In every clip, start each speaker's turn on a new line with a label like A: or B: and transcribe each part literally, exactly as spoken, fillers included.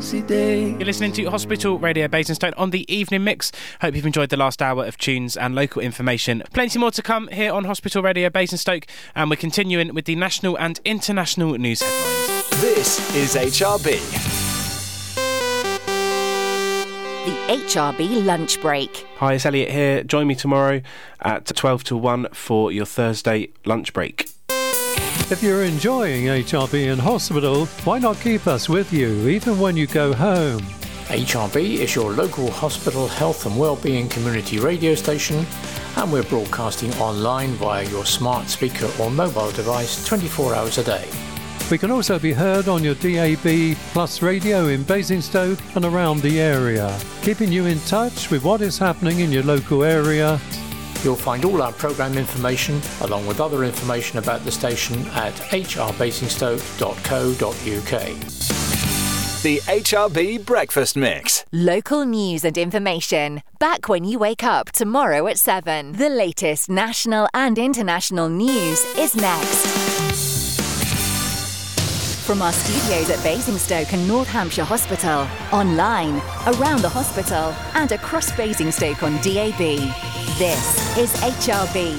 A: sexy day.
B: You're listening to Hospital Radio Basingstoke on the Evening Mix. Hope you've enjoyed the last hour of tunes and local information. Plenty more to come here on Hospital Radio Basingstoke, and we're continuing with the national and international news headlines.
C: This is H R B.
D: The H R B lunch break.
B: Hi, it's Elliot here. Join me tomorrow at twelve to one for your Thursday lunch break.
E: If you're enjoying H R B in hospital, why not keep us with you even when you go home?
F: H R B is your local hospital health and wellbeing community radio station, and we're broadcasting online via your smart speaker or mobile device twenty-four hours a day.
E: We can also be heard on your D A B Plus radio in Basingstoke and around the area, keeping you in touch with what is happening in your local area.
F: You'll find all our programme information, along with other information about the station, at h r basingstoke dot co dot u k.
C: The H R B Breakfast Mix.
D: Local news and information. Back when you wake up tomorrow at seven. The latest national and international news is next. From our studios at Basingstoke and North Hampshire Hospital, online, around the hospital, and across Basingstoke on D A B. This is H R B.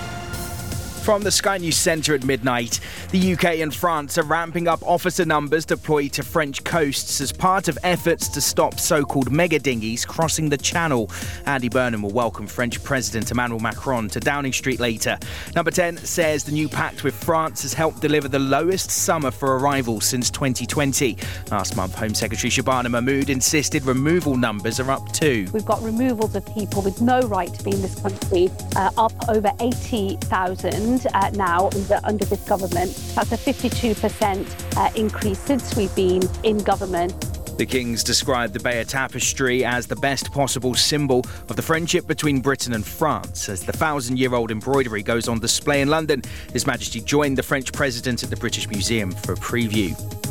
G: From the Sky News Centre at midnight, the U K and France are ramping up officer numbers deployed to French coasts as part of efforts to stop so-called mega dinghies crossing the Channel. Andy Burnham will welcome French President Emmanuel Macron to Downing Street later. Number ten says the new pact with France has helped deliver the lowest summer for arrivals since twenty twenty. Last month, Home Secretary Shabana Mahmood insisted removal numbers are up too.
H: We've got removals of people with no right to be in this country uh, up over eighty thousand. Uh, now under, under this government. That's a fifty-two percent uh, increase since we've been in government.
G: The Kings described the Bayeux Tapestry as the best possible symbol of the friendship between Britain and France. As the thousand-year-old embroidery goes on display in London, His Majesty joined the French President at the British Museum for a preview.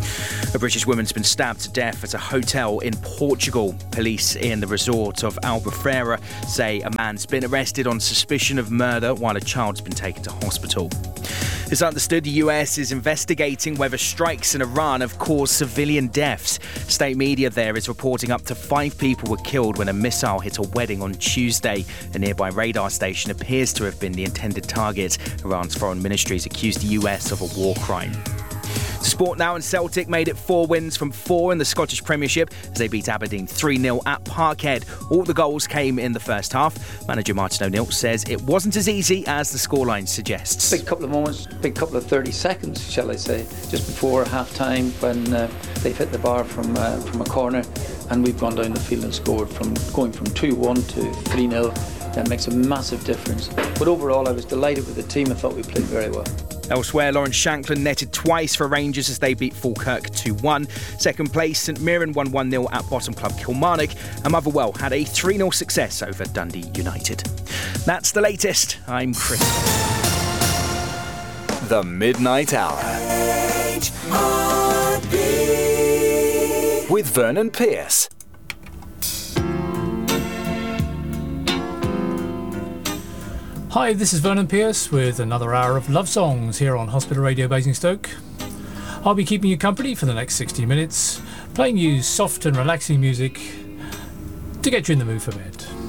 G: A British woman's been stabbed to death at a hotel in Portugal. Police in the resort of Albufeira say a man's been arrested on suspicion of murder while a child's been taken to hospital. It's understood the U S is investigating whether strikes in Iran have caused civilian deaths. State media there is reporting up to five people were killed when a missile hit a wedding on Tuesday. A nearby radar station appears to have been the intended target. Iran's foreign ministry has accused the U S of a war crime. Sport now, and Celtic made it four wins from four in the Scottish Premiership as they beat Aberdeen three nil at Parkhead. All the goals came in the first half. Manager Martin O'Neill says it wasn't as easy as the scoreline suggests.
I: Big couple of moments, big couple of thirty seconds, shall I say, just before half-time when uh, they've hit the bar from uh, from a corner and we've gone down the field and scored. From going from two one to three nil, that makes a massive difference. But overall, I was delighted with the team. I thought we played very well.
G: Elsewhere, Lawrence Shanklin netted twice for Rangers as they beat Falkirk two one. Second place, St Mirren won one nil at bottom club Kilmarnock, and Motherwell had a three nil success over Dundee United. That's the latest. I'm Chris.
C: The Midnight Hour. H R B. With Vernon Pierce.
J: Hi, this is Vernon Pierce with another hour of love songs here on Hospital Radio Basingstoke. I'll be keeping you company for the next sixty minutes, playing you soft and relaxing music to get you in the mood for bed.